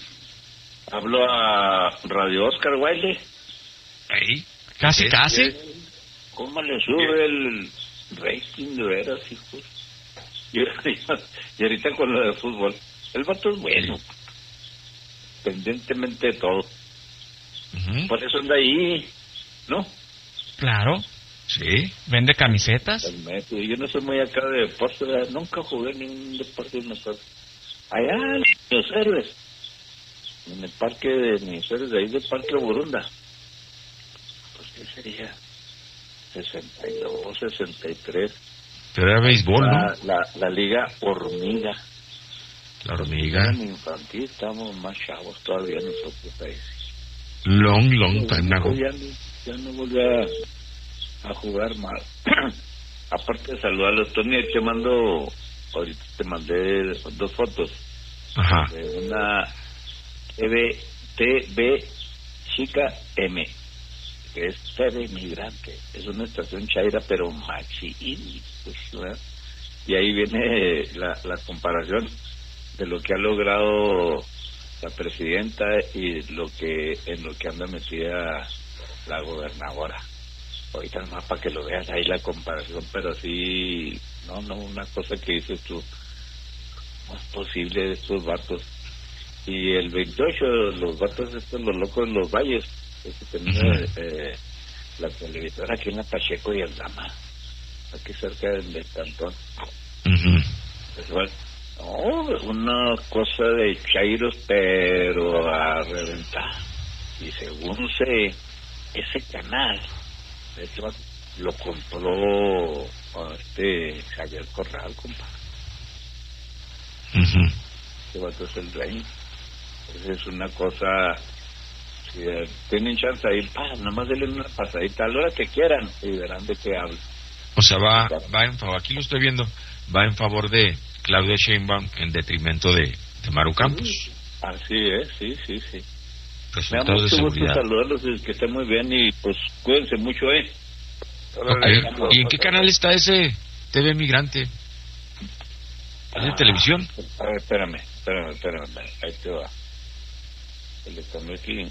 Hablo a Radio Oscar Wiley. Ahí. Casi, casi. ¿Cómo le sube el rating de veras, hijos? Y, y ahorita con lo de fútbol, el vato es bueno, independientemente de todo. Uh-huh. Por eso anda ahí, ¿no? Claro. Sí. ¿Vende camisetas? Yo no soy muy acá de deporte, ¿verdad? Nunca jugué ningún deporte en nosotros. Allá en los héroes, en el parque de mis héroes, de ahí del Parque Burunda. Pues, ¿qué sería? sesenta y dos, sesenta y tres. Pero era béisbol, la, ¿no? La, la Liga Hormiga. La Hormiga. En infantil, estamos más chavos todavía nosotros ahí. Long, long time ago. Ya, ya no volví a... a jugar mal. Aparte de saludarlos, Tony, te mando, ahorita te mandé dos fotos. Ajá. De una T V, T V Chica M, que es T V Migrante. Es una estación chaira, pero machín, pues, ¿verdad? Y ahí viene la, la comparación de lo que ha logrado la presidenta y lo que en lo que anda metida la gobernadora. Ahorita nomás para que lo veas ahí la comparación, pero sí, no, no, una cosa que dices tú, no es posible de estos vatos. Y el veintiocho, los vatos estos, los locos de los valles, que tenía uh-huh. eh, la televisora aquí en la Pacheco y el Dama, aquí cerca del, del cantón. Uh-huh. Pues, bueno, no, una cosa de chairos, pero a reventar. Y según sé, ese canal, este lo compró a este Javier Corral, compa. Uh-huh. Este vato es el rey. Entonces es una cosa, si tienen chance ahí, pa, nomás denle una pasadita a la hora que quieran y verán de qué hablo. O sea, va, va en favor, aquí lo estoy viendo, va en favor de Claudia Sheinbaum en detrimento de, de Maru Campos. Sí, así es, sí, sí, sí. Resultados Me da mucho de gusto seguridad. saludarlos y que estén muy bien y pues cuídense mucho, ¿eh? Okay. ¿Y en qué canal está ese T V Migrante? ¿Es de ah, televisión? A ver, espérame, espérame, espérame, espérame, ahí te va. El de cambió aquí.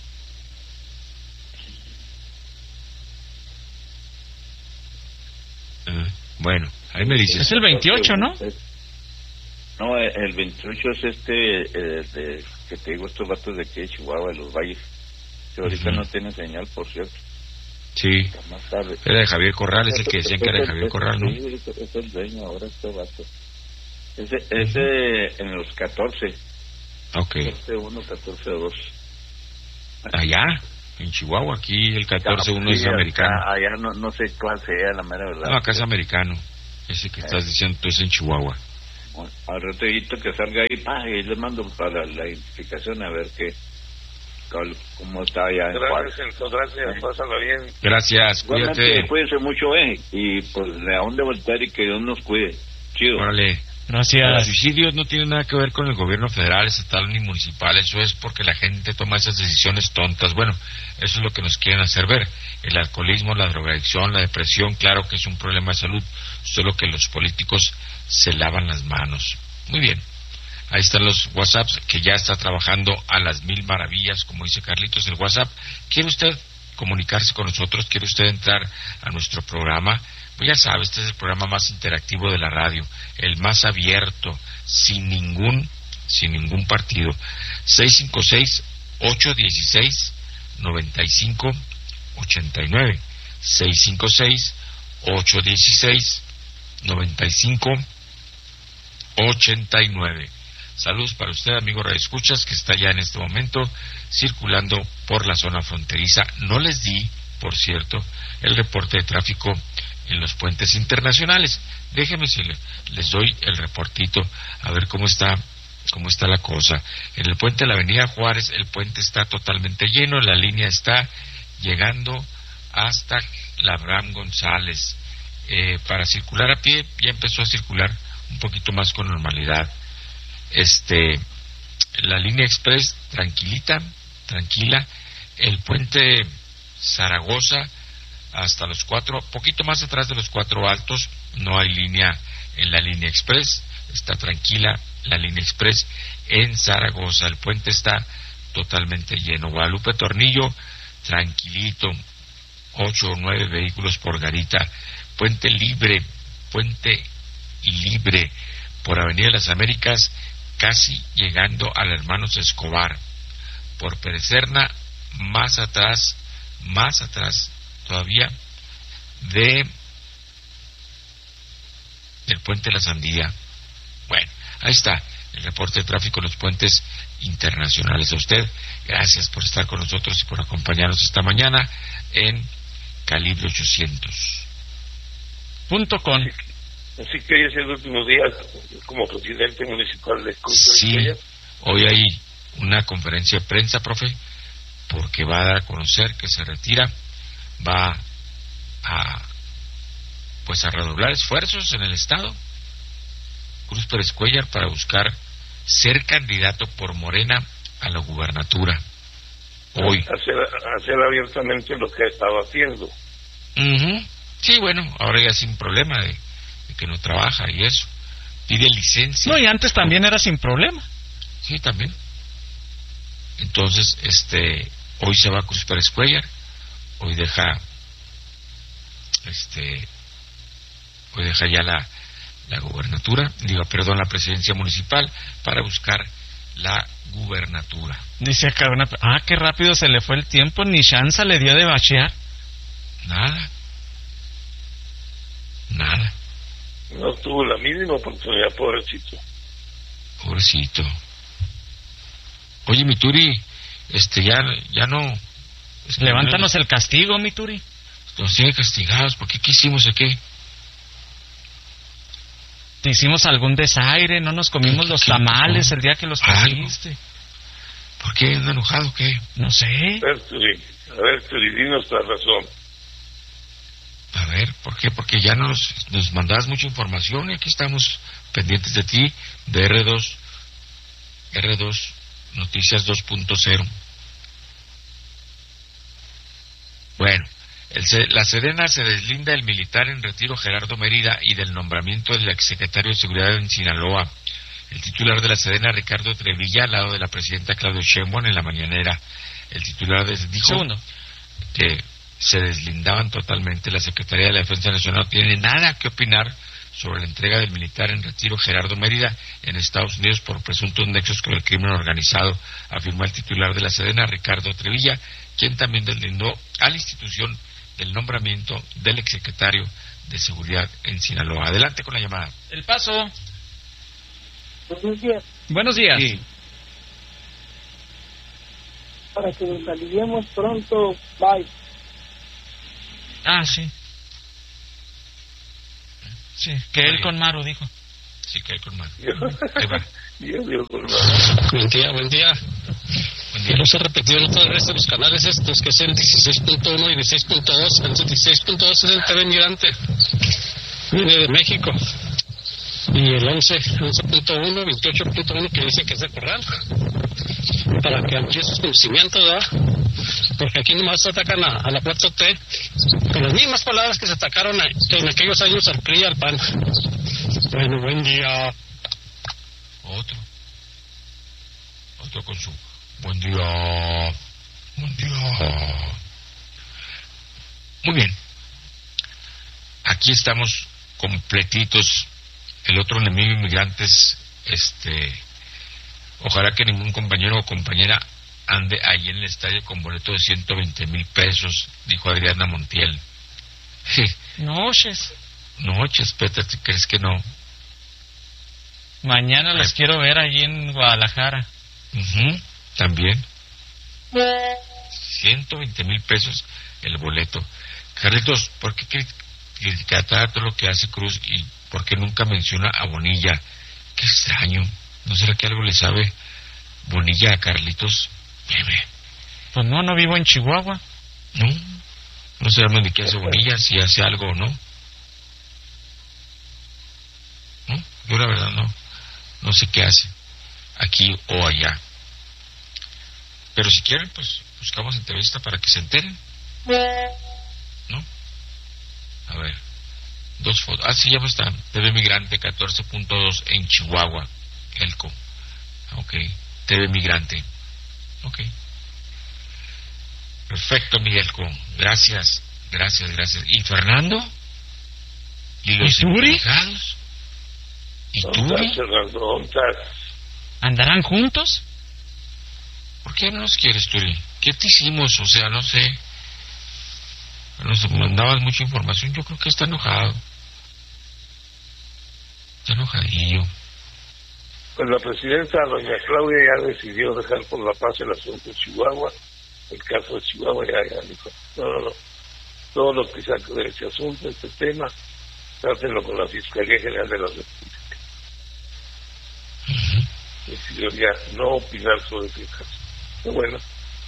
Uh, bueno, ahí me dices. Es el veintiocho, ¿no? No, el veintiocho es este, eh, de, que te digo, estos vatos de aquí de Chihuahua, de los valles. Que ahorita uh-huh. no tienen señal, por cierto. Sí, más tarde. Era de Javier Corral, es el que decían que era de Javier Corral, ¿no? Sí, es, es el dueño ahora, este vato. Ese, ese en los catorce. Ok. catorce uno, catorce dos. Allá, en Chihuahua, aquí el catorce uno es americano. Allá no, no sé cuál sea, la mera verdad. No, acá es americano. Ese que estás diciendo tú es en Chihuahua. Al ratito que salga ahí, pa, y le mando para la identificación a ver qué, cómo está allá en Juárez. Gracias, gracias, pásalo bien. Gracias, cuídate. Cuídense mucho, eh, y pues a dónde voltear y que Dios nos cuide. Chido. Órale. Gracias. Los suicidios no tienen nada que ver con el gobierno federal, estatal ni municipal. Eso es porque la gente toma esas decisiones tontas. Bueno, eso es lo que nos quieren hacer ver. El alcoholismo, la drogadicción, la depresión, claro que es un problema de salud, solo que los políticos se lavan las manos. Muy bien. Ahí están los WhatsApps, que ya está trabajando a las mil maravillas, como dice Carlitos, el WhatsApp. ¿Quiere usted comunicarse con nosotros? ¿Quiere usted entrar a nuestro programa? Pues ya sabe, este es el programa más interactivo de la radio, el más abierto, sin ningún, sin ningún partido. seis cinco seis, ocho uno seis, nueve cinco ocho nueve. seis cinco seis, ocho uno seis, nueve cinco ocho nueve. Saludos para usted, amigo radioescuchas, que está ya en este momento circulando por la zona fronteriza. No les di, por cierto, el reporte de tráfico en los puentes internacionales. Déjenme si les doy el reportito, a ver cómo está, cómo está la cosa. En el puente de la avenida Juárez, el puente está totalmente lleno, la línea está llegando hasta la Abraham González. Eh, para circular a pie, ya empezó a circular un poquito más con normalidad. Este, la línea express, tranquilita, tranquila. El puente Zaragoza, hasta los cuatro, poquito más atrás de los cuatro altos, no hay línea en la línea express, está tranquila la línea express en Zaragoza. El puente está totalmente lleno. Guadalupe Tornillo, tranquilito, ocho o nueve vehículos por garita. Puente libre, puente libre por Avenida de las Américas, casi llegando al Hermanos Escobar. Por Perecerna, más atrás, más atrás todavía de del puente de la Sandía. Bueno, ahí está el reporte de tráfico en los puentes internacionales. A usted, gracias por estar con nosotros y por acompañarnos esta mañana en Calibre ochocientos punto com. Así que hoy es el último día como presidente municipal de Cruz. Sí, hoy hay una conferencia de prensa, profe, porque va a dar a conocer que se retira, va a pues a redoblar esfuerzos en el estado, Cruz Pérez Cuéllar, para buscar ser candidato por Morena a la gubernatura. Hoy hacer, hacer abiertamente lo que ha estado haciendo. Uh-huh. Sí, bueno, ahora ya sin problema de, de que no trabaja y eso, pide licencia. No, y antes también era sin problema. Sí, también. Entonces, este, hoy se va a Cruz Pérez Cuéllar, hoy deja, este, hoy deja ya la, la gubernatura, digo, perdón, la presidencia municipal, para buscar la gubernatura. Dice acá una, ah, qué rápido se le fue el tiempo, ni chance le dio de bachear. Nada. Nada. No tuvo la mínima oportunidad, pobrecito. Pobrecito. Oye, mi Turi, este, ya, ya no... Es que levántanos no, el castigo, mi Turi. Nos tiene castigados, ¿por qué? ¿Qué hicimos aquí? ¿Te hicimos algún desaire? ¿No nos comimos los tamales el día que los trajiste? ¿Por qué? ¿Anda enojado o qué? No sé. A ver, Turi, a ver, Turi, dinos la razón. A ver, ¿por qué? Porque ya nos, nos mandabas mucha información y aquí estamos pendientes de ti, de R dos, R dos, Noticias dos punto cero. Bueno, el, la Sedena se deslinda del militar en retiro Gerardo Mérida y del nombramiento del exsecretario de Seguridad en Sinaloa. El titular de la Sedena, Ricardo Trevilla, al lado de la presidenta Claudia Sheinbaum en la mañanera. El titular dijo Segundo. que se deslindaban totalmente. La Secretaría de la Defensa Nacional no tiene nada que opinar sobre la entrega del militar en retiro Gerardo Mérida en Estados Unidos por presuntos nexos con el crimen organizado, afirmó el titular de la Sedena, Ricardo Trevilla, quien también deslindó a la institución del nombramiento del exsecretario de Seguridad en Sinaloa. Adelante con la llamada. El Paso. Buenos días. Buenos días. Sí. Para que nos aliviemos pronto, bye. Ah, sí. Sí, que él con Maru dijo. Sí cae con mal. Ahí va. Buen día, buen día. No se repetió otra vez de los canales estos, que es el dieciséis punto uno y dieciséis punto dos. El dieciséis punto dos es el T V Migrante, viene de México. Y el once, once punto uno, veintiocho punto uno, que dice que es de Corral. Para que amplíe sus conocimientos, ¿verdad? Porque aquí nomás se atacan a, a la cuatro T con las mismas palabras que se atacaron a, en aquellos años al P R I y al P A N. Bueno, buen día. Otro. Otro con su buen día. Buen día. Muy bien. Aquí estamos completitos. El otro enemigo inmigrante es, este, ojalá que ningún compañero o compañera ande ahí en el estadio con boleto de ciento veinte mil pesos, dijo Adriana Montiel. Noches. Noches, Peter, ¿tú crees que no? Mañana les quiero ver allí en Guadalajara. Uh-huh, también. ciento veinte mil pesos el boleto. Carlitos, ¿por qué criticar todo lo que hace Cruz y por qué nunca menciona a Bonilla? Qué extraño. ¿No será que algo le sabe Bonilla a Carlitos? Bebe. Pues no, no vivo en Chihuahua. No, no sabemos ni qué hace Bonilla, si hace algo o no. No, yo la verdad no, no sé qué hace aquí o allá. Pero si quieren, pues buscamos entrevista para que se enteren. ¿No? A ver, dos fotos. Ah, sí, ya pues está. T V Migrante catorce punto dos en Chihuahua, Elco. Ok, T V Migrante. Ok. Perfecto, Miguelco. Gracias, gracias, gracias. ¿Y Fernando? ¿Y los implicados? ¿Y tú? ¿Andarán juntos? ¿Por qué no nos quieres, Turi? ¿Qué te hicimos? O sea, no sé. Nos mandabas mucha información. Yo creo que está enojado. Está enojadillo. Pues la presidenta, doña Claudia, ya decidió dejar por la paz el asunto de Chihuahua. El caso de Chihuahua ya, ya dijo, no, no, no. Todo lo que saque de ese asunto, este tema, trátenlo con la Fiscalía General de la República. Uh-huh. Decidió ya no opinar sobre ese caso. Pero bueno.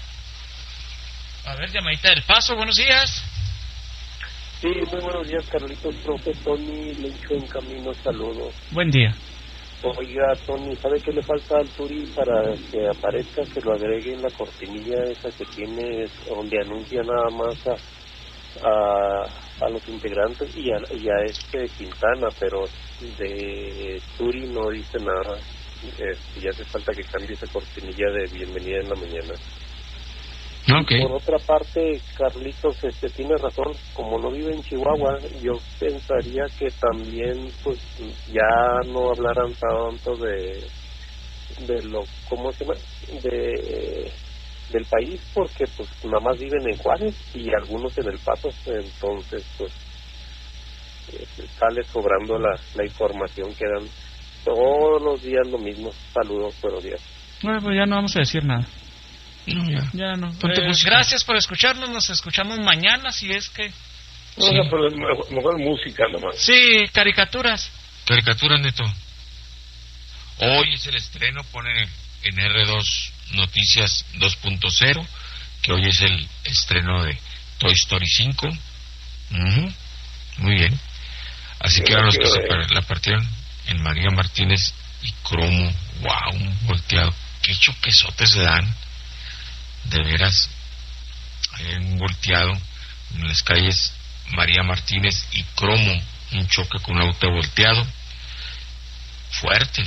A ver, llamadita del Paso, buenos días. Sí, muy buenos días, Carlitos. Profe Tony, le echo en camino saludos. Buen día. Oiga, Tony, ¿sabe qué le falta al Turi para que aparezca? Que lo agregue en la cortinilla esa que tiene, donde anuncia nada más a, a, a los integrantes y a, y a este Quintana, pero de Turi no dice nada. Este, ya hace falta que cambie esa cortinilla de bienvenida en la mañana. Okay. Por otra parte, Carlitos, este, tiene razón, como no vive en Chihuahua, yo pensaría que también, pues, ya no hablaran tanto de, de lo, ¿cómo se llama? De, del país, porque, pues, nada más viven en Juárez y algunos en El Paso, entonces, pues, eh, sale sobrando la, la información que dan todos los días lo mismo. Saludos, buenos días. Bueno, pues ya no vamos a decir nada. No, ya. Ya no. Eh, gracias por escucharnos. Nos escuchamos mañana, si es que. No, sí. No, pero mejor, mejor música nomás. Sí, caricaturas. Caricaturas, Neto. Hoy es el estreno, ponen en R dos Noticias dos punto cero, que hoy es el estreno de Toy Story cinco. Uh-huh. Muy bien. Así sí, que ahora los que se par- la partieron en María Martínez y Cromo. Wow, un volteado. Qué choquesotes se dan. De veras, hay un volteado en las calles María Martínez y Cromo, un choque con un auto volteado fuerte.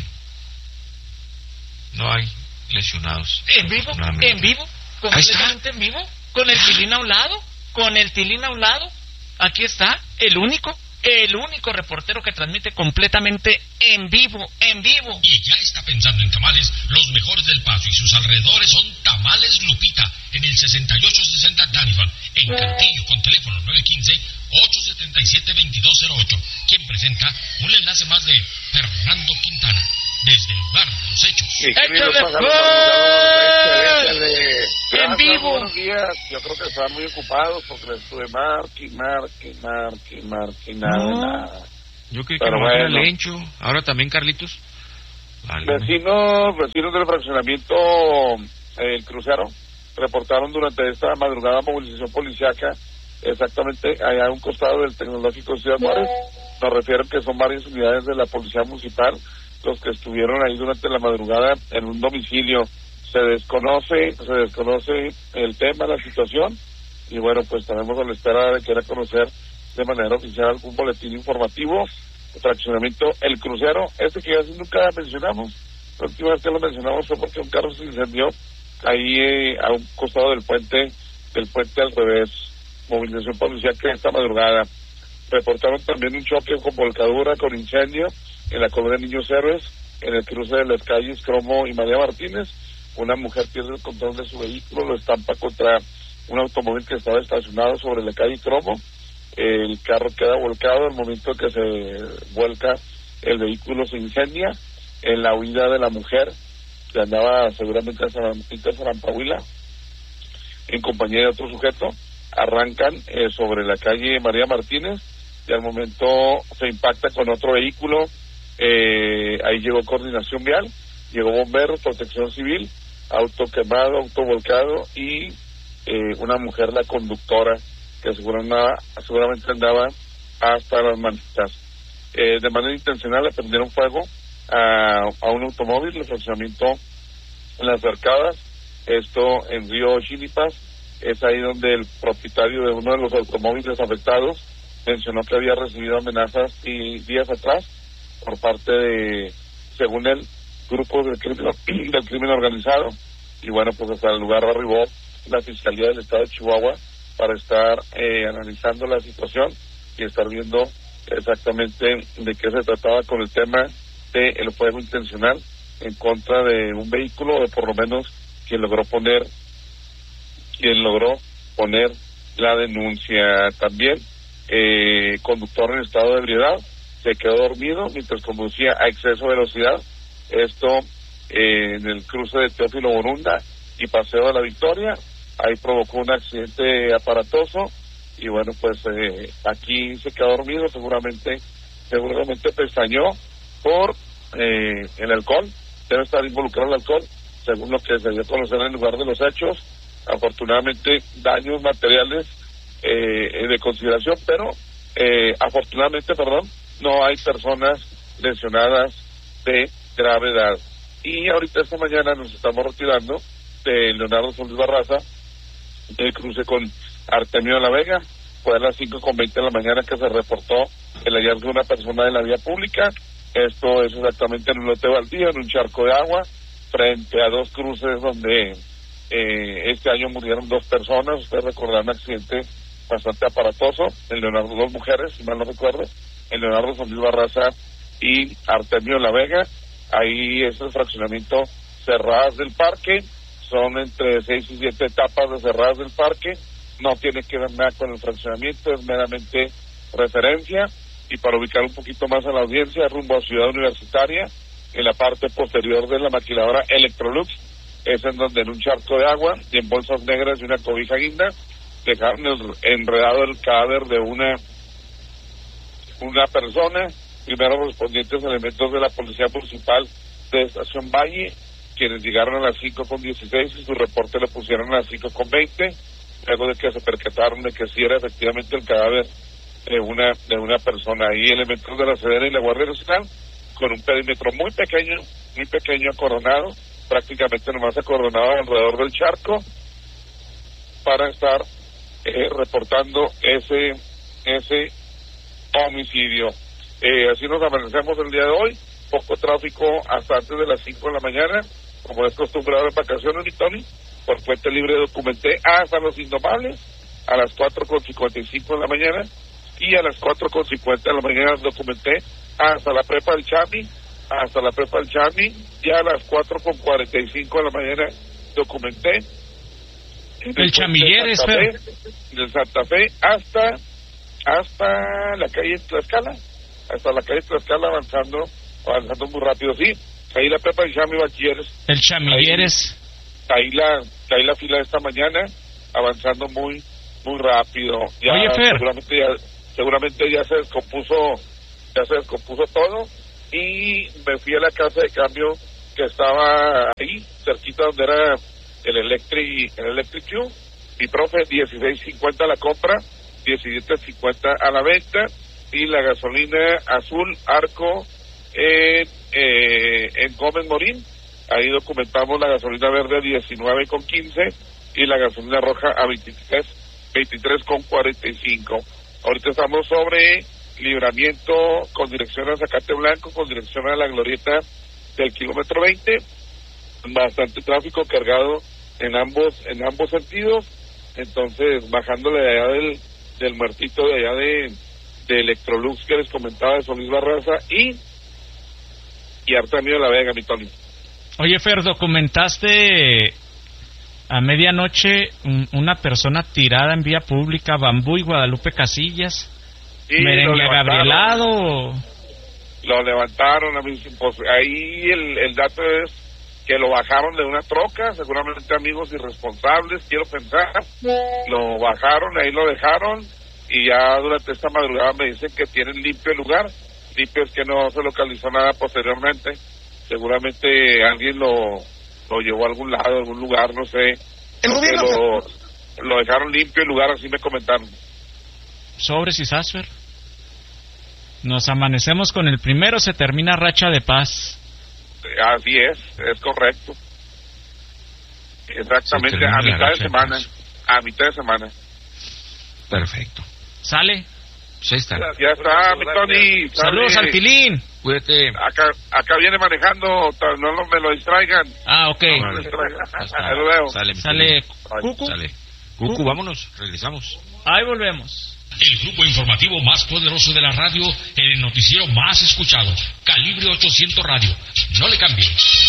No hay lesionados. ¿En vivo? ¿En vivo? ¿Completamente en vivo? ¿Con el tilín a un lado? ¿Con el tilín a un lado? Aquí está, el único, el único reportero que transmite completamente en vivo, en vivo. Y ya está pensando en tamales, los mejores del Paso y sus alrededores son Tamales Lupita, en el sesenta y ocho sesenta Danifan, en Cantillo, con teléfono nueve uno cinco, ocho siete siete, dos dos cero ocho, quien presenta un enlace más de Fernando Quintana, desde el lugar de los hechos. En vivo. Buenos días. Yo creo que estaban muy ocupados porque les estuve marque, marque, marque, marque, nada, no. nada. Yo creo que no era el Lencho. Ahora también Carlitos. Vale. Vecinos, vecinos del fraccionamiento eh, El Crucero reportaron durante esta madrugada movilización policiaca exactamente allá a un costado del Tecnológico Ciudad Juárez. Nos refieren que son varias unidades de la Policía Municipal los que estuvieron ahí durante la madrugada en un domicilio. Se desconoce, se desconoce el tema, la situación, y bueno, pues tenemos a la espera de querer conocer de manera oficial algún boletín informativo. Fraccionamiento El Crucero, este que casi nunca mencionamos. La última vez que lo mencionamos fue porque un carro se incendió ahí eh, a un costado del puente, del puente al revés. Movilización policial que esta madrugada reportaron también un choque con volcadura, con incendio en la colonia Niños Héroes, en el cruce de las calles Cromo y María Martínez. Una mujer pierde el control de su vehículo, lo estampa contra un automóvil que estaba estacionado sobre la calle Cromo. El carro queda volcado. Al momento que se vuelca, el vehículo se incendia. En la huida de la mujer, que andaba seguramente a Zarampahuila, en compañía de otro sujeto, arrancan eh, sobre la calle María Martínez, y al momento se impacta con otro vehículo. Eh, ahí llegó coordinación vial, llegó bomberos, protección civil, auto quemado, auto volcado, y eh, una mujer, la conductora, que seguramente, seguramente andaba hasta las manitas. Eh, de manera intencional le prendieron fuego a, a un automóvil, el fraccionamiento en Las Arcadas, esto en Río Chilipas. Es ahí donde el propietario de uno de los automóviles afectados mencionó que había recibido amenazas y días atrás por parte de, según él, grupos del crimen, del crimen organizado. Y bueno, pues hasta el lugar arribó la Fiscalía del Estado de Chihuahua para estar eh, analizando la situación y estar viendo exactamente de qué se trataba con el tema del fuego intencional en contra de un vehículo, o por lo menos quien logró poner quien logró poner la denuncia. También eh, conductor en estado de ebriedad se quedó dormido mientras conducía a exceso de velocidad, esto eh, en el cruce de Teófilo Borunda y Paseo de la Victoria. Ahí provocó un accidente aparatoso y bueno, pues eh, aquí se quedó dormido, seguramente seguramente pestañó por eh, el alcohol, debe estar involucrado el alcohol, según lo que se dio a conocer en el lugar de los hechos. Afortunadamente daños materiales eh, de consideración, pero eh, afortunadamente, perdón, no hay personas lesionadas de gravedad. Y ahorita esta mañana nos estamos retirando de Leonardo Solís Barraza, del cruce con Artemio de la Vega. Fue a las cinco con veinte de la mañana que se reportó el hallazgo de una persona en la vía pública. Esto es exactamente en un lote baldío, en un charco de agua, frente a dos cruces donde eh, este año murieron dos personas. Ustedes recordarán un accidente bastante aparatoso, en Leonardo, dos mujeres, si mal no recuerdo, en Leonardo Solís Barraza y Artemio de la Vega. Ahí es el fraccionamiento Cerradas del Parque, son entre seis y siete etapas de Cerradas del Parque, no tiene que ver nada con el fraccionamiento, es meramente referencia. Y para ubicar un poquito más a la audiencia, rumbo a Ciudad Universitaria, en la parte posterior de la maquiladora Electrolux, es en donde en un charco de agua y en bolsas negras y una cobija guinda dejaron el, enredado el cadáver de una una persona. Primero respondientes elementos de la Policía Municipal de Estación Valle, quienes llegaron a las cinco con dieciséis y su reporte lo pusieron a las cinco con veinte, luego de que se percataron de que sí era efectivamente el cadáver de una de una persona. Ahí elementos de la Sedena y la Guardia Nacional, con un perímetro muy pequeño, muy pequeño acordonado, prácticamente nomás acordonado alrededor del charco, para estar eh, reportando ese ese homicidio. Eh, así nos amanecemos el día de hoy, poco tráfico hasta antes de las cinco de la mañana, como es acostumbrado en vacaciones, mi Tony. Por Puente Libre documenté hasta Los Indomables a las cuatro con cincuenta y cinco de la mañana, y a las cuatro con cincuenta de la mañana documenté hasta la Prepa del Chami, hasta la Prepa del Chami, y a las cuatro con cuarenta y cinco de la mañana documenté el, el Chamilleres, de de Santa Fe hasta hasta la calle Tlaxcala, hasta la calle Tlaxcala, avanzando avanzando muy rápido. Sí, ahí la Prepa del Chami, Bachilleres, el Chamilleres, ahí, ahí la ahí la fila de esta mañana, avanzando muy muy rápido. Ya, Oye, Fer, seguramente ya seguramente ya se descompuso ya se descompuso todo, y me fui a la casa de cambio que estaba ahí, cerquita donde era el Electric, el Electric Q. Mi profe, dieciséis cincuenta la compra, diecisiete cincuenta a la venta, y la gasolina azul Arco en, eh, en Gómez Morín, ahí documentamos la gasolina verde a diecinueve con quince y la gasolina roja a veintitrés, veintitrés con cuarenta y cinco. Ahorita estamos sobre Libramiento con dirección a Zacate Blanco, con dirección a la glorieta del kilómetro veinte, bastante tráfico cargado en ambos en ambos sentidos, entonces bajándole de allá del, del muertito de allá de, de Electrolux que les comentaba de Solís Barraza y y Artemio de la Vega, mi Tony. Oye, Fer, documentaste a medianoche un, una persona tirada en vía pública, Bambú y Guadalupe Casillas, sí, merengue gabrielado. Lo levantaron, a mí, pues, ahí el, el dato es que lo bajaron de una troca, seguramente amigos irresponsables, quiero pensar, lo bajaron, ahí lo dejaron, y ya durante esta madrugada me dicen que tienen limpio el lugar. Limpio es que no se localizó nada posteriormente, seguramente alguien lo lo llevó a algún lado, a algún lugar, no sé, el gobierno lo, lo dejaron limpio el lugar, así me comentaron. Sobres y Sasfer, nos amanecemos con el primero, se termina racha de paz. Así es, es correcto, exactamente, a mitad de semana, a mitad de semana. Perfecto. ¿Sale? Pues ahí está. Ya está, mi Tony. Saludos al Pilín. Cuídate. Acá, acá viene manejando, no, no me lo distraigan. Ah, ok. No me lo distraigan. Ahí lo veo. Sale, Sale. Cucu. Sale. Cucu, vámonos, regresamos. Ahí volvemos. El grupo informativo más poderoso de la radio, el noticiero más escuchado, Calibre ochocientos Radio. No le cambie.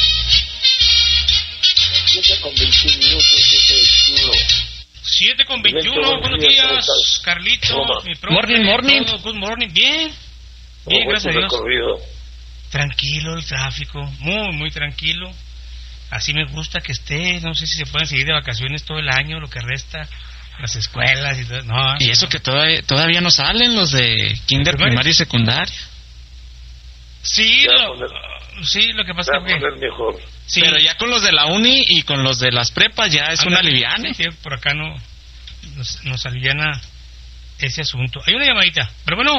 siete con veintiuno, buenos días, Carlito, mi profe. Morning, morning. Todo, good morning, bien. Bien, gracias a Dios. Tranquilo el tráfico, muy, muy tranquilo. Así me gusta que esté, no sé si se pueden seguir de vacaciones todo el año, lo que resta, las escuelas y todo. No, y eso que todavía, todavía no salen los de kinder, primaria y secundaria. Sí, lo, sí, lo que pasa es que... mejor. Sí. Pero ya con los de la uni y con los de las prepas ya es una aliviane. Sí, por acá no nos, nos aliviana ese asunto. Hay una llamadita, pero bueno.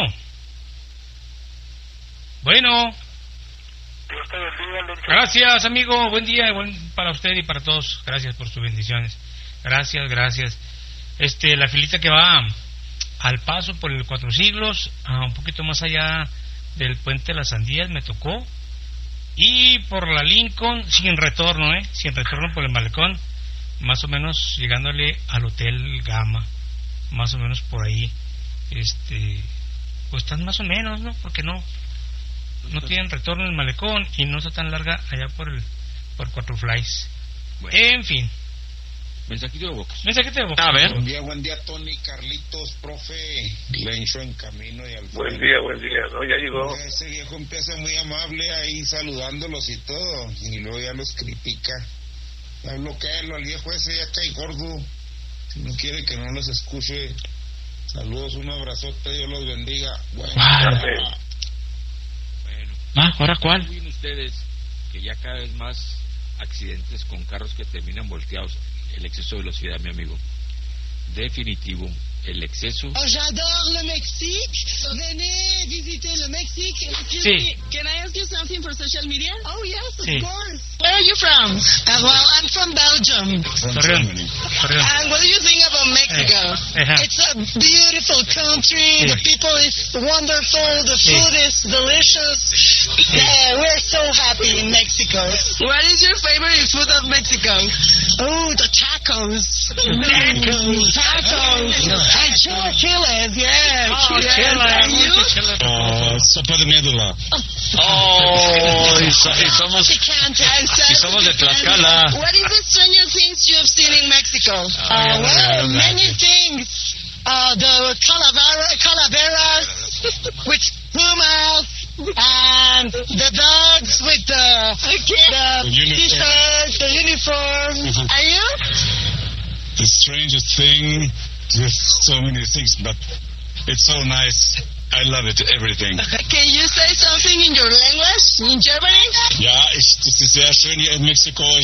Bueno. Gracias, amigo. Buen día, buen para usted y para todos. Gracias por sus bendiciones. Gracias, gracias. Este, la filita que va al paso por el Cuatro Siglos, a un poquito más allá del Puente de las Sandías, me tocó. Y por la Lincoln, sin retorno, ¿eh? Sin retorno por el malecón, más o menos llegándole al Hotel Gama, más o menos por ahí. Este, pues están más o menos, ¿no? Porque no, no tienen retorno en el malecón y no está tan larga allá por el, por Cuatro Flies. Bueno. En fin. Mensajito de Bocas. Mensajito de Bocas. A ver. Buen día, buen día, Tony, Carlitos, profe, Lencho en camino y al Buen día, buen día, ¿no? Ya llegó. Ese viejo empieza muy amable ahí saludándolos y todo, y luego ya los critica. Ya bloquealo al viejo ese, ya cae gordo. Si no quiere que no los escuche. Saludos, un abrazote, Dios los bendiga. Bueno, ah, bueno. Ah, ¿ahora cuál? ¿Saben ustedes que ya cada vez más accidentes con carros que terminan volteados? El exceso de velocidad, mi amigo. Definitivo, el exceso. Oh, j'adore le Mexique. Venez visiter le Mexique. Excuse sí. me, can I ask you something for social media? Oh, yes, of sí. course. Where are you from? Uh, well, I'm from Belgium. From Germany. And what do you think about Mexico? Uh-huh. It's a beautiful country. Sí. The people is wonderful. The sí. food is delicious. Sí. Yeah, we're so happy in Mexico. What is your favorite food of Mexico? Oh, the tacos. Tacos. Tacos. And chilaquiles, yeah. Oh, yes. chile, And you? Uh, sopa de médula. Oh, y, so, y somos Picante. And y somos de Tlaxcala. What is the strangest things you have seen in Mexico? Oh, uh, yeah, well, yeah, many yeah. things. Uh, the calavera, calaveras with plumas, and the dogs with the, the, The t-shirt, the uniform. Mhm. Are you? The strangest thing, there's so many things, but it's so nice. I love it, everything. Can you say something in your language in Germany? Ja, ich, das ist sehr schön hier in Mexiko.